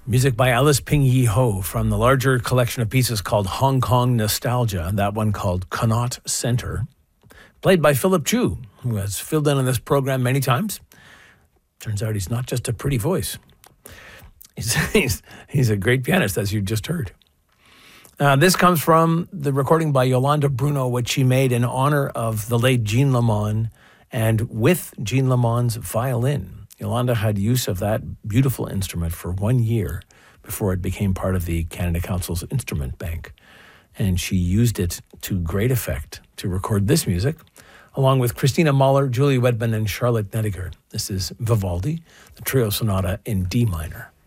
Music by Alice Ping Yee Ho from the larger collection of pieces called Hong Kong Nostalgia, that one called Connaught Center, played by Philip Chu, who has filled in on this program many times. Turns out he's not just a pretty voice. He's a great pianist, as you just heard. This comes from the recording by Yolanda Bruno, which she made in honor of the late Jean Lamont, and with Jean Lamont's violin. Yolanda had use of that beautiful instrument for 1 year before it became part of the Canada Council's instrument bank. And she used it to great effect to record this music, along with Christina Mahler, Julie Wedman, and Charlotte Nediger. This is Vivaldi, the Trio Sonata in D minor.